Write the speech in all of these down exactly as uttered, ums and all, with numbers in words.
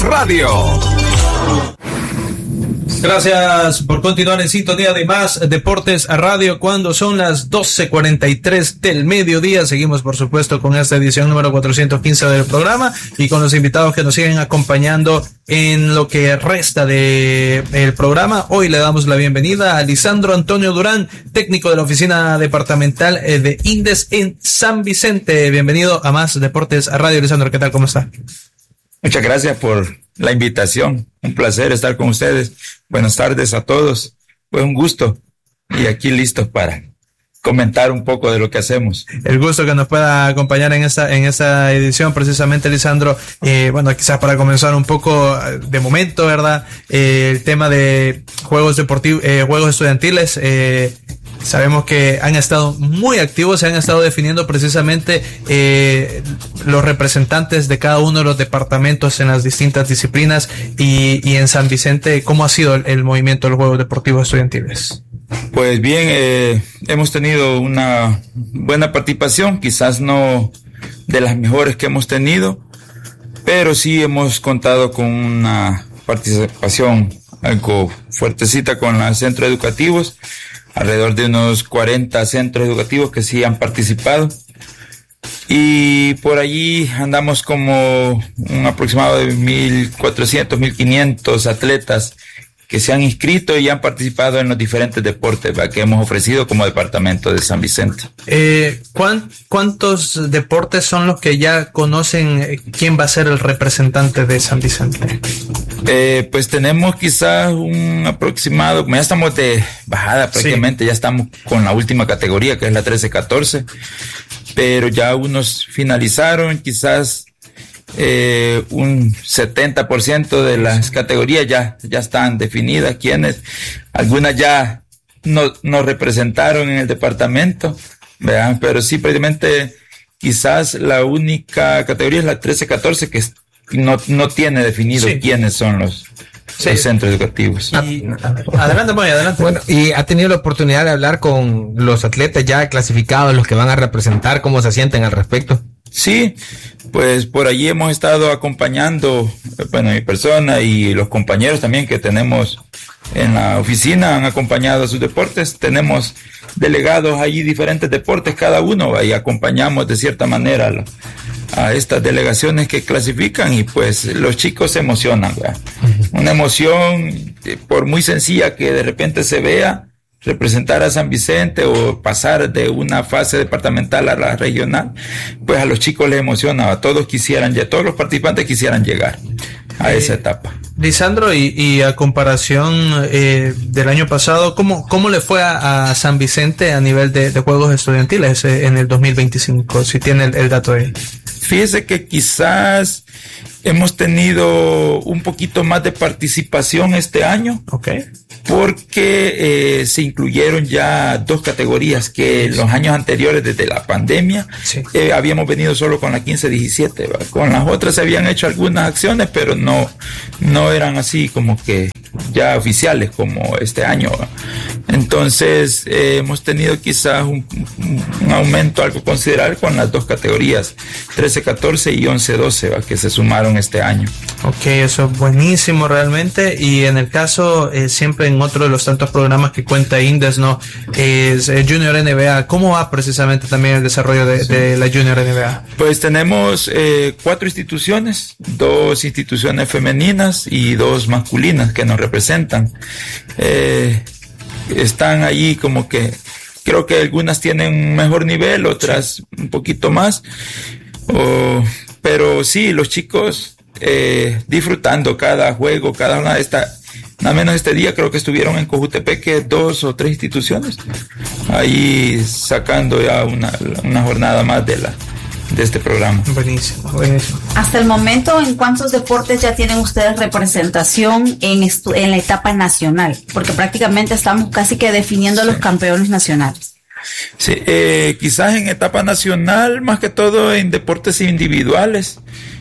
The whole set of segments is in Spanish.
Radio. Gracias por continuar en sintonía de Más Deportes Radio cuando son las doce cuarenta y tres del mediodía. Seguimos, por supuesto, con esta edición número cuatrocientos quince del programa y con los invitados que nos siguen acompañando en lo que resta de el programa. Hoy le damos la bienvenida a Lisandro Antonio Durán, técnico de la oficina departamental de INDES en San Vicente. Bienvenido a Más Deportes Radio. Lisandro, ¿qué tal? ¿Cómo está? Muchas gracias por la invitación. Un placer estar con ustedes. Buenas tardes a todos. Fue un gusto y aquí listos para comentar un poco de lo que hacemos. El gusto que nos pueda acompañar en esta en esta edición, precisamente, Lisandro. Eh, bueno, quizás para comenzar un poco de momento, ¿verdad? Eh, el tema de juegos deportivos, eh, juegos estudiantiles. Eh, Sabemos que han estado muy activos, se han estado definiendo precisamente eh, los representantes de cada uno de los departamentos en las distintas disciplinas y, y en San Vicente, ¿cómo ha sido el, el movimiento de los Juegos Deportivos Estudiantiles? Pues bien, eh, hemos tenido una buena participación, quizás no de las mejores que hemos tenido, pero sí hemos contado con una participación algo fuertecita con los centros educativos. Alrededor de unos cuarenta centros educativos que sí han participado. Y por allí andamos como un aproximado de mil cuatrocientos, mil quinientos atletas que se han inscrito y han participado en los diferentes deportes, ¿va?, que hemos ofrecido como departamento de San Vicente. Eh, ¿cuán, ¿Cuántos deportes son los que ya conocen quién va a ser el representante de San Vicente? Eh, pues tenemos quizás un aproximado, como ya estamos de bajada prácticamente, sí. Ya estamos con la última categoría que es la trece catorce, pero ya unos finalizaron, quizás eh, un setenta por ciento de las categorías ya, ya están definidas, quienes, algunas ya no, nos representaron en el departamento, ¿verdad? Pero sí, prácticamente quizás la única categoría es la trece catorce que no, no tiene definido sí. quiénes son los, sí. los centros educativos. Y, adelante, voy, adelante. Bueno, y ha tenido la oportunidad de hablar con los atletas ya clasificados, los que van a representar, ¿cómo se sienten al respecto? Sí, pues por allí hemos estado acompañando, bueno, mi persona y los compañeros también que tenemos en la oficina han acompañado a sus deportes. Tenemos delegados allí diferentes deportes cada uno y acompañamos de cierta manera a, la, a estas delegaciones que clasifican y pues los chicos se emocionan, ¿verdad? Uh-huh. Una emoción, por muy sencilla que de repente se vea, representar a San Vicente o pasar de una fase departamental a la regional, pues a los chicos les emociona, a todos quisieran, ya todos los participantes quisieran llegar a eh, esa etapa. Lisandro, y, y a comparación eh, del año pasado, ¿cómo, cómo le fue a, a San Vicente a nivel de, de juegos estudiantiles eh, en el dos mil veinticinco? Si tiene el, el dato ahí. Fíjese que quizás hemos tenido un poquito más de participación este año. Okay. Porque eh, se incluyeron ya dos categorías que en los años anteriores, desde la pandemia, sí. eh, habíamos venido solo con la quince diecisiete, ¿va? Con las otras se habían hecho algunas acciones, pero no, no eran así como que ya oficiales como este año, ¿va? Entonces eh, hemos tenido quizás un, un aumento algo considerable con las dos categorías, trece catorce y once doce, ¿va? Que se sumaron este año. Ok, eso es buenísimo realmente. Y en el caso, eh, siempre en otro de los tantos programas que cuenta INDES, ¿no? Es eh, Junior N B A. ¿Cómo va precisamente también el desarrollo de, sí. de la Junior N B A? Pues tenemos eh, cuatro instituciones, dos instituciones femeninas y dos masculinas que nos representan. Eh, están ahí como que, creo que algunas tienen un mejor nivel, otras un poquito más. Oh, pero sí, los chicos eh, disfrutando cada juego, cada una de estas. Nada menos este día creo que estuvieron en Cojutepeque dos o tres instituciones, ahí sacando ya una, una jornada más de la de este programa. Buenísimo, buenísimo. Hasta el momento, ¿en cuántos deportes ya tienen ustedes representación en, estu- en la etapa nacional? Porque prácticamente estamos casi que definiendo sí. los campeones nacionales. Sí, eh, quizás en etapa nacional, más que todo en deportes individuales.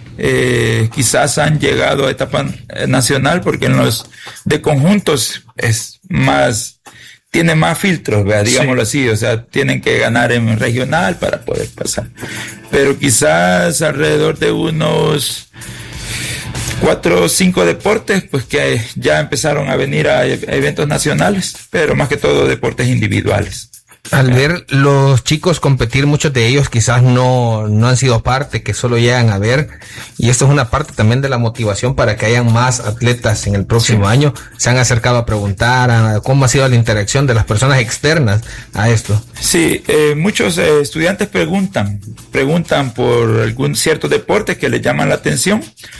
Eh, quizás han llegado a etapa nacional porque en los de conjuntos es más, tiene más filtros, ¿verdad? Digámoslo sí. así, o sea, tienen que ganar en regional para poder pasar, pero quizás alrededor de unos cuatro o cinco deportes pues que ya empezaron a venir a, a eventos nacionales, pero más que todo deportes individuales. Al ver los chicos competir, muchos de ellos quizás no, no han sido parte, que solo llegan a ver, y esto es una parte también de la motivación para que hayan más atletas en el próximo sí. año. Se han acercado a preguntar a cómo ha sido la interacción de las personas externas a esto. Sí, eh, muchos eh, estudiantes preguntan, preguntan por algún cierto deporte que les llaman la atención,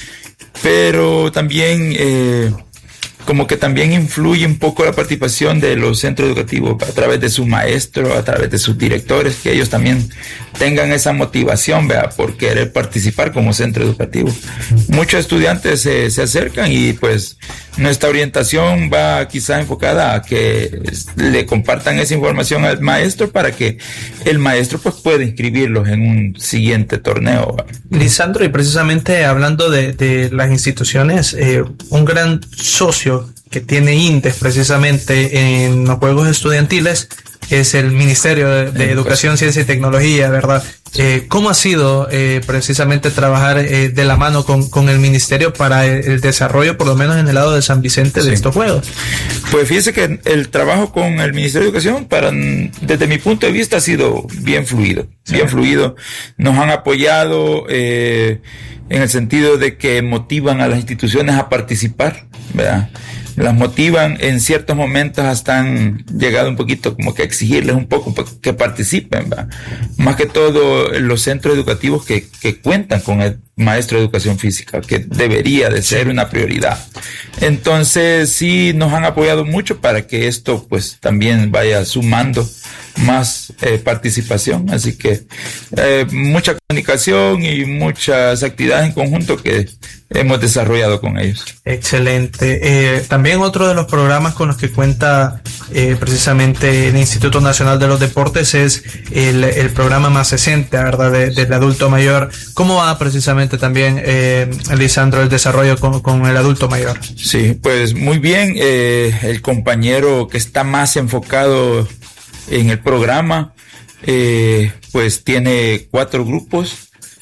pero también eh, como que también influye un poco la participación de los centros educativos a través de sus maestros, a través de sus directores, que ellos también tengan esa motivación, ¿verdad?, por querer participar como centro educativo. Muchos estudiantes se, se acercan y pues nuestra orientación va quizás enfocada a que le compartan esa información al maestro para que el maestro pues pueda inscribirlos en un siguiente torneo. Lisandro, y precisamente hablando de, de las instituciones, eh, un gran socio que tiene INTES precisamente en los Juegos Estudiantiles es el Ministerio de, de Educación, Ciencia y Tecnología, ¿verdad? Eh, ¿Cómo ha sido eh, precisamente trabajar eh, de la mano con, con el Ministerio para el, el desarrollo, por lo menos en el lado de San Vicente, de sí. estos Juegos? Pues fíjese que el trabajo con el Ministerio de Educación, para, desde mi punto de vista, ha sido bien fluido, sí. bien fluido. Nos han apoyado eh, en el sentido de que motivan a las instituciones a participar, ¿verdad? Las motivan, en ciertos momentos hasta han llegado un poquito como que a exigirles un poco que participen, ¿va? Más que todo los centros educativos que, que cuentan con el maestro de educación física, que debería de ser una prioridad. Entonces sí nos han apoyado mucho para que esto pues también vaya sumando más eh, participación, así que eh, mucha comunicación y muchas actividades en conjunto que hemos desarrollado con ellos. Excelente. Eh, también otro de los programas con los que cuenta eh, precisamente el Instituto Nacional de los Deportes es el, el programa Más sesenta, ¿verdad?, de, del adulto mayor. ¿Cómo va precisamente también, eh, Lisandro, el desarrollo con, con el adulto mayor? Sí, pues muy bien. Eh, el compañero que está más enfocado en el programa, eh, pues tiene cuatro grupos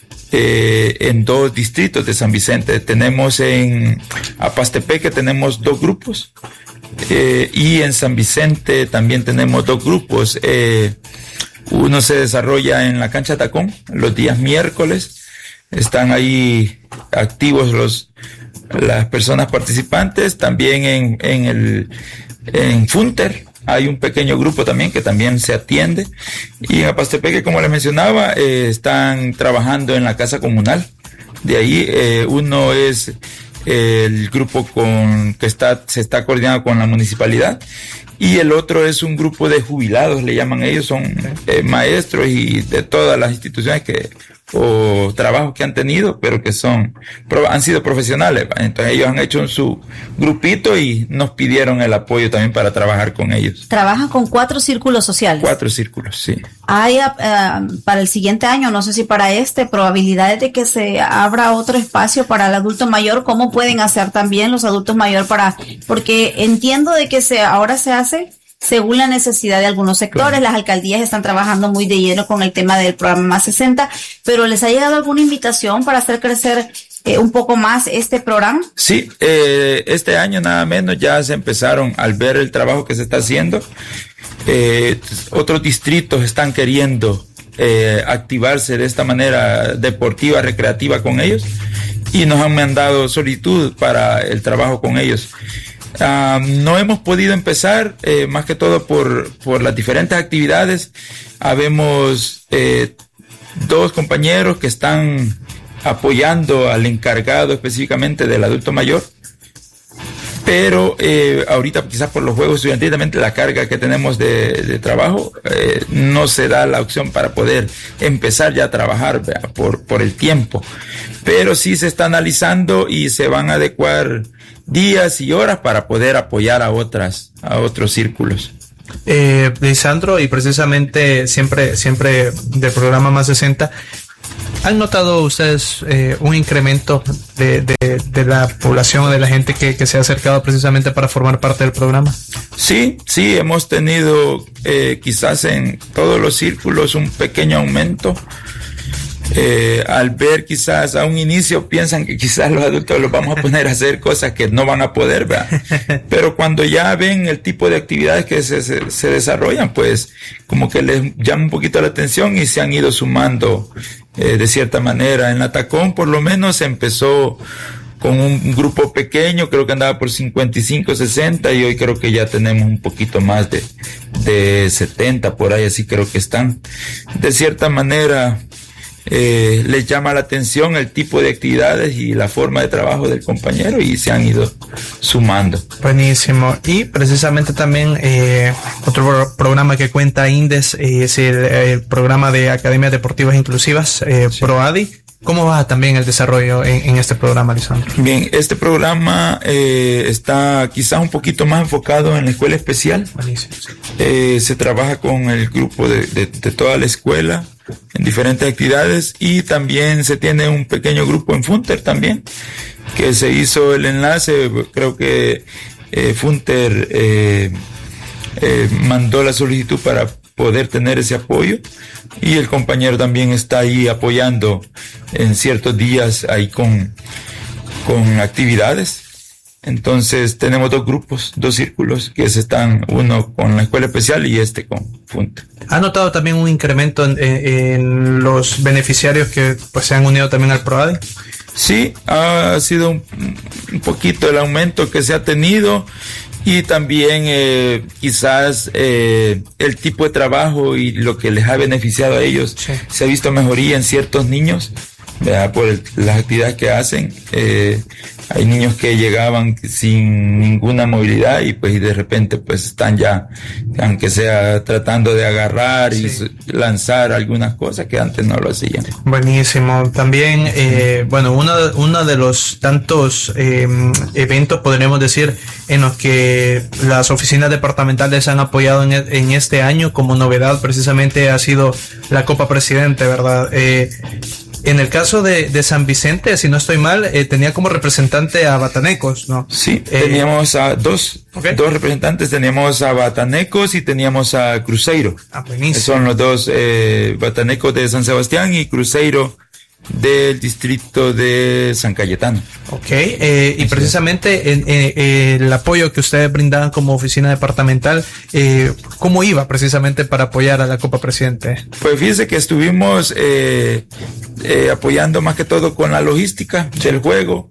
eh, en dos distritos de San Vicente. Tenemos en Apastepeque tenemos dos grupos eh, y en San Vicente también tenemos dos grupos. Eh, uno se desarrolla en la cancha Tacón los días miércoles. Están ahí activos los las personas participantes. También en en el en Funter hay un pequeño grupo también que también se atiende, y en Apastepeque, como les mencionaba, eh, están trabajando en la casa comunal. De ahí eh, uno es eh, el grupo con que está se está coordinando con la municipalidad, y el otro es un grupo de jubilados, le llaman ellos, son eh, maestros y de todas las instituciones que o trabajos que han tenido, pero que son han sido profesionales. Entonces ellos han hecho su grupito y nos pidieron el apoyo también para trabajar con ellos. Trabajan con cuatro círculos sociales. Cuatro círculos, sí. Hay uh, para el siguiente año, no sé si para este, probabilidades de que se abra otro espacio para el adulto mayor. ¿Cómo pueden hacer también los adultos mayores para, porque entiendo de que se ahora se hace según la necesidad de algunos sectores? Claro. Las alcaldías están trabajando muy de lleno con el tema del programa Más sesenta, pero ¿les ha llegado alguna invitación para hacer crecer eh, un poco más este programa? Sí, eh, este año nada menos ya se empezaron, al ver el trabajo que se está haciendo, eh, otros distritos están queriendo eh, activarse de esta manera deportiva, recreativa con ellos, y nos han mandado solicitud para el trabajo con ellos. Uh, no hemos podido empezar, eh, más que todo por, por las diferentes actividades. Habemos eh, dos compañeros que están apoyando al encargado específicamente del adulto mayor, pero eh, ahorita quizás por los juegos estudiantiles, también la carga que tenemos de, de trabajo, eh, no se da la opción para poder empezar ya a trabajar, ¿verdad?, por, por el tiempo, pero sí se está analizando y se van a adecuar días y horas para poder apoyar a otras, a otros círculos. Eh, Lisandro, y precisamente siempre, siempre del programa Más sesenta, ¿han notado ustedes eh, un incremento de, de, de la población o de la gente que, que se ha acercado precisamente para formar parte del programa? Sí, sí, hemos tenido eh, quizás en todos los círculos un pequeño aumento. eh, al ver quizás a un inicio piensan que quizás los adultos los vamos a poner a hacer cosas que no van a poder, ¿verdad? Pero cuando ya ven el tipo de actividades que se, se, se desarrollan, pues como que les llama un poquito la atención y se han ido sumando eh, de cierta manera. En la Tacón por lo menos se empezó con un grupo pequeño, creo que andaba por cincuenta y cinco, sesenta, y hoy creo que ya tenemos un poquito más de, de setenta por ahí, así creo que están. De cierta manera, eh, les llama la atención el tipo de actividades y la forma de trabajo del compañero y se han ido sumando. Buenísimo. Y precisamente también eh, otro programa que cuenta INDES eh, es el, el programa de Academias Deportivas Inclusivas, eh, sí. ProADI. ¿Cómo va también el desarrollo en, en este programa, Lisandro? Bien, este programa eh, está quizás un poquito más enfocado en la escuela especial. Buenísimo, sí. Eh, se trabaja con el grupo de, de, de toda la escuela en diferentes actividades y también se tiene un pequeño grupo en Funter también, que se hizo el enlace, creo que eh, Funter eh, eh, mandó la solicitud para poder tener ese apoyo y el compañero también está ahí apoyando en ciertos días ahí con, con actividades. Entonces tenemos dos grupos, dos círculos que se están, uno con la escuela especial y este con Funte. ¿Ha notado también un incremento en, en los beneficiarios que pues se han unido también al ProADI? Sí, ha sido un, un poquito el aumento que se ha tenido. Y también eh, quizás eh, el tipo de trabajo y lo que les ha beneficiado a ellos, sí. Se ha visto mejoría en ciertos niños, ¿verdad? Por el, las actividades que hacen. Eh, hay niños que llegaban sin ninguna movilidad y pues de repente pues están ya, aunque sea tratando de agarrar sí. y lanzar algunas cosas que antes no lo hacían. Buenísimo. También, eh, bueno, uno, uno de los tantos eh, eventos, podríamos decir, en los que las oficinas departamentales han apoyado en, en este año como novedad precisamente ha sido la Copa Presidente, ¿verdad? Eh, En el caso de, de San Vicente, si no estoy mal, eh, tenía como representante a Batanecos, ¿no? Sí, eh, teníamos a dos, okay. dos representantes, teníamos a Batanecos y teníamos a Cruzeiro. Ah, buenísimo. Son los dos, eh, Batanecos de San Sebastián y Cruzeiro del distrito de San Cayetano. Ok, eh, y precisamente en, en, en el apoyo que ustedes brindaban como oficina departamental, eh, ¿cómo iba precisamente para apoyar a la Copa Presidente? Pues fíjese que estuvimos eh, eh, apoyando más que todo con la logística del juego,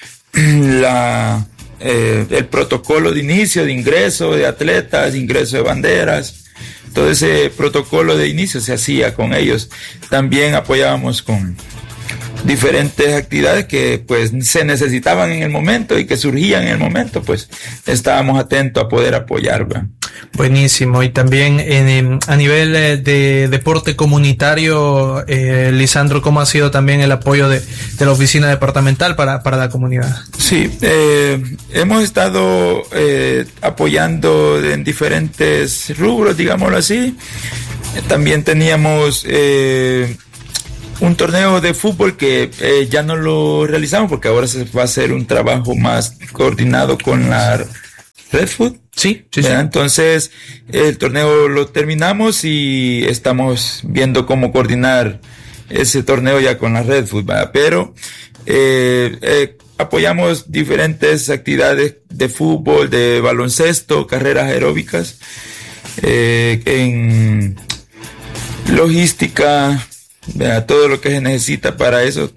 la eh, el protocolo de inicio, de ingreso de atletas, de ingreso de banderas. Todo ese protocolo de inicio se hacía con ellos. También apoyábamos con diferentes actividades que pues se necesitaban en el momento y que surgían en el momento, pues estábamos atentos a poder apoyar, ¿verdad? Buenísimo. Y también en, a nivel de deporte comunitario, eh, Lisandro, ¿cómo ha sido también el apoyo de, de la oficina departamental para, para la comunidad? Sí, eh, hemos estado eh, apoyando en diferentes rubros, digámoslo así. También teníamos eh, un torneo de fútbol que eh, ya no lo realizamos porque ahora se va a hacer un trabajo más coordinado con la Redfoot. Sí, sí, sí. Entonces el torneo lo terminamos y estamos viendo cómo coordinar ese torneo ya con la Redfoot, ¿verdad? Pero eh, eh, apoyamos diferentes actividades de fútbol, de baloncesto, carreras aeróbicas, eh, en logística, ¿verdad? Todo lo que se necesita para eso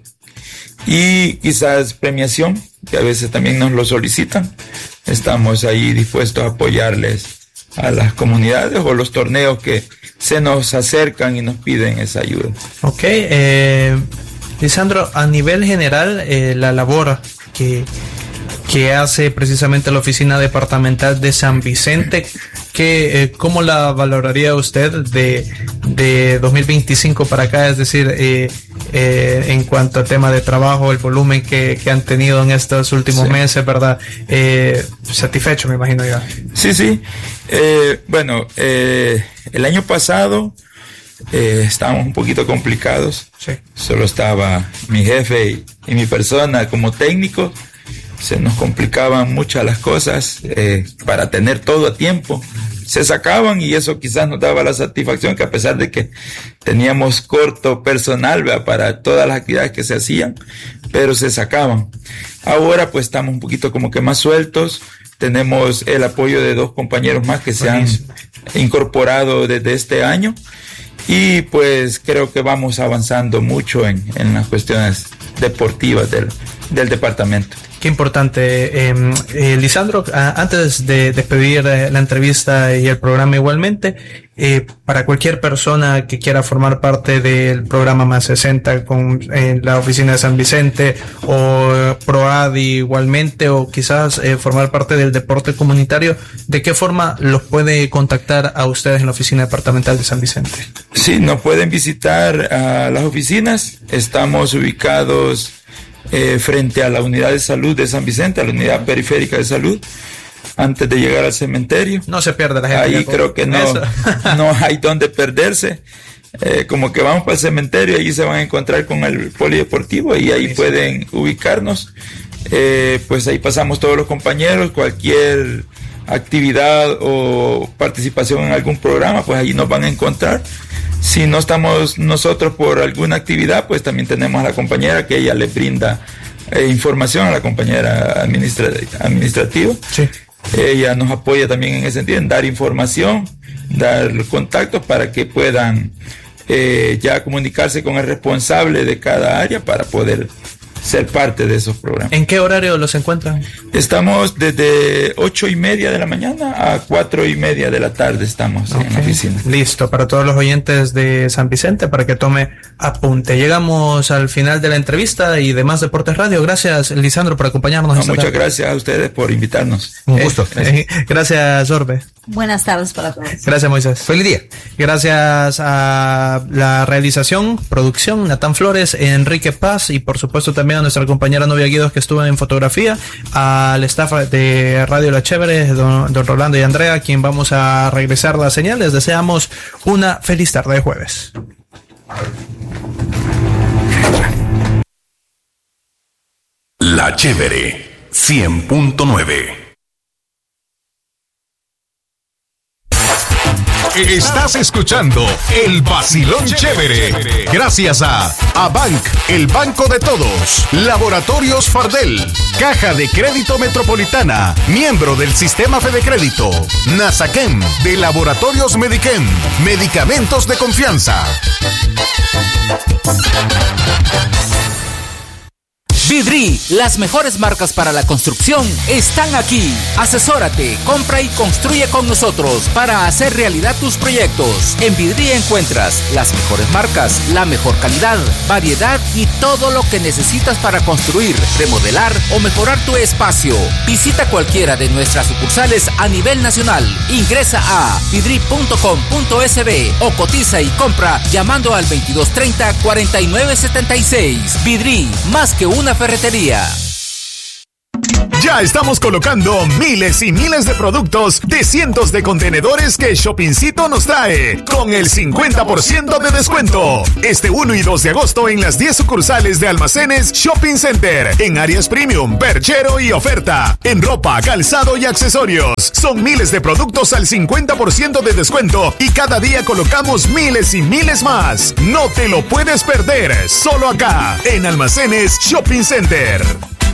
y quizás premiación, que a veces también nos lo solicitan. Estamos ahí dispuestos a apoyarles a las comunidades o los torneos que se nos acercan y nos piden esa ayuda. Ok, eh, Lisandro, a nivel general, eh, la labor que, que hace precisamente la oficina departamental de San Vicente, que, eh, ¿cómo la valoraría usted de, de dos mil veinticinco para acá? Es decir, eh, eh, en cuanto a tema de trabajo, el volumen que, que han tenido en estos últimos sí. meses, ¿verdad? Eh, satisfecho, me imagino yo. Sí, sí. Eh, bueno, eh, el año pasado eh, estábamos un poquito complicados. Sí. Solo estaba mi jefe y, y mi persona como técnico. Se nos complicaban muchas las cosas eh, para tener todo a tiempo. se sacaban, y eso quizás nos daba la satisfacción que a pesar de que teníamos corto personal, ¿verdad?, para todas las actividades que se hacían, pero se sacaban. Ahora pues estamos un poquito como que más sueltos, tenemos el apoyo de dos compañeros más que se han incorporado desde este año, y pues creo que vamos avanzando mucho en, en las cuestiones deportivas del, del departamento. Qué importante. Eh, eh, Lisandro, a, antes de despedir eh, la entrevista y el programa igualmente, eh, para cualquier persona que quiera formar parte del programa Más sesenta con eh, la oficina de San Vicente o eh, ProAdi igualmente, o quizás eh, formar parte del deporte comunitario, ¿de qué forma los puede contactar a ustedes en la oficina departamental de San Vicente? Sí, nos pueden visitar a las oficinas. Estamos ubicados Eh, frente a la unidad de salud de San Vicente, a la unidad periférica de salud, antes de llegar al cementerio. No se pierde la gente. Ahí creo que no, no hay donde perderse. Eh, como que vamos para el cementerio, allí se van a encontrar con el polideportivo y ahí pueden ubicarnos. Eh, pues ahí pasamos todos los compañeros, cualquier actividad o participación en algún programa, pues allí nos van a encontrar. Si no estamos nosotros por alguna actividad, pues también tenemos a la compañera que ella le brinda eh, información a la compañera administra administrativa. Sí. Ella nos apoya también en ese sentido, en dar información, dar contactos para que puedan eh, ya comunicarse con el responsable de cada área para poder ser parte de esos programas. ¿En qué horario los encuentran? Estamos desde ocho y media de la mañana a cuatro y media de la tarde estamos okay. en la oficina. Listo, para todos los oyentes de San Vicente, para que tome apunte. Llegamos al final de la entrevista y de Más Deportes Radio. Gracias, Lisandro, por acompañarnos. No, muchas tarde. Gracias a ustedes por invitarnos. Un gusto. Eh, gracias, Orbe. Buenas tardes para todos. Gracias, Moisés. Feliz día. Gracias a la realización, producción, Natán Flores, Enrique Paz, y por supuesto también a nuestra compañera Novia Guidos, que estuvo en fotografía, al staff de Radio La Chévere, don, don Rolando y Andrea, a quien vamos a regresar la señal. Les deseamos una feliz tarde de jueves. La Chévere cien punto nueve. Estás escuchando El Vacilón Chévere. Gracias a Abanc, el banco de todos. Laboratorios Fardel. Caja de Crédito Metropolitana. Miembro del Sistema Fedecrédito. Nasaquem, de Laboratorios Mediquem. Medicamentos de confianza. Vidri, las mejores marcas para la construcción están aquí. Asesórate, compra y construye con nosotros para hacer realidad tus proyectos. En Vidri encuentras las mejores marcas, la mejor calidad, variedad y todo lo que necesitas para construir, remodelar o mejorar tu espacio. Visita cualquiera de nuestras sucursales a nivel nacional. Ingresa a vidri punto com punto es be o cotiza y compra llamando al veintidós treinta cuarenta y nueve setenta y seis. Vidri, más que una ferretería. Ya estamos colocando miles y miles de productos de cientos de contenedores que Shopincito nos trae con el cincuenta por ciento de descuento. Este uno y dos de agosto en las diez sucursales de almacenes Shopping Center, en áreas premium, perchero y oferta, en ropa, calzado y accesorios. Son miles de productos al cincuenta por ciento de descuento y cada día colocamos miles y miles más. No te lo puedes perder, solo acá, en almacenes Shopping Center.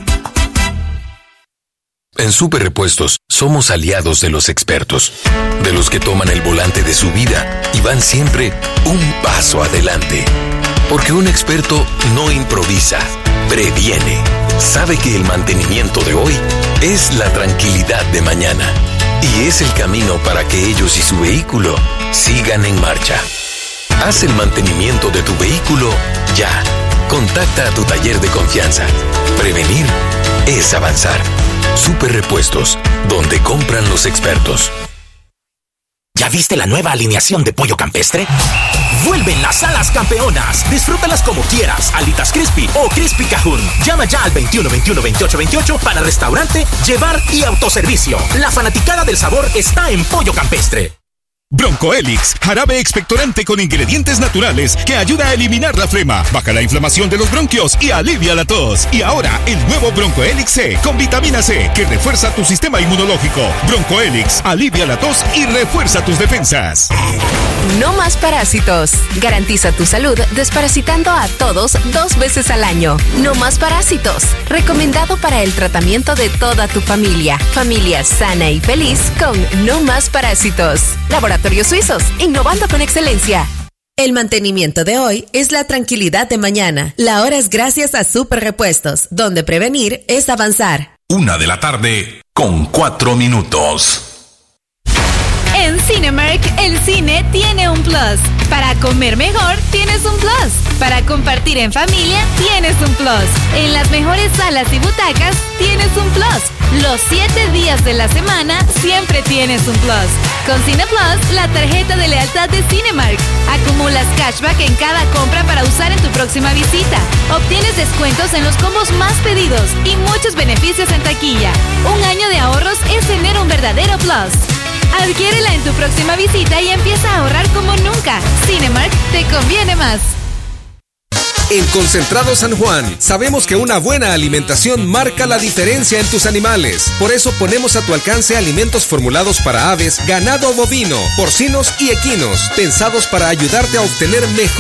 En Super Repuestos somos aliados de los expertos, de los que toman el volante de su vida y van siempre un paso adelante. Porque un experto no improvisa, previene. Sabe que el mantenimiento de hoy es la tranquilidad de mañana y es el camino para que ellos y su vehículo sigan en marcha. Haz el mantenimiento de tu vehículo ya. Contacta a tu taller de confianza. Prevenir es avanzar. Super Repuestos, donde compran los expertos. ¿Ya viste la nueva alineación de pollo campestre? Vuelven las alas campeonas. Disfrútalas como quieras. Alitas crispy o crispy cajún. Llama ya al veintiuno veintiuno veintiocho veintiocho para restaurante, llevar y autoservicio. La fanaticada del sabor está en Pollo Campestre. Broncoelix, jarabe expectorante con ingredientes naturales que ayuda a eliminar la flema, baja la inflamación de los bronquios y alivia la tos. Y ahora, el nuevo Broncoelix C con vitamina C que refuerza tu sistema inmunológico. Broncoelix alivia la tos y refuerza tus defensas. No más parásitos. Garantiza tu salud desparasitando a todos dos veces al año. No más parásitos. Recomendado para el tratamiento de toda tu familia. Familia sana y feliz con No más parásitos. Laboratorios Suizos, innovando con excelencia. El mantenimiento de hoy es la tranquilidad de mañana. La hora es gracias a Super Repuestos, donde prevenir es avanzar. Una de la tarde con cuatro minutos. En Cinemark, el cine tiene un plus. Para comer mejor, tienes un plus. Para compartir en familia, tienes un plus. En las mejores salas y butacas, tienes un plus. Los siete días de la semana, siempre tienes un plus. Con Cine Plus, la tarjeta de lealtad de Cinemark. Acumulas cashback en cada compra para usar en tu próxima visita. Obtienes descuentos en los combos más pedidos y muchos beneficios en taquilla. Un año de ahorros es tener un verdadero plus. Adquiérela en tu próxima visita y empieza a ahorrar como nunca. Cinemark te conviene más. En Concentrado San Juan, sabemos que una buena alimentación marca la diferencia en tus animales. Por eso ponemos a tu alcance alimentos formulados para aves, ganado bovino, porcinos y equinos, pensados para ayudarte a obtener mejor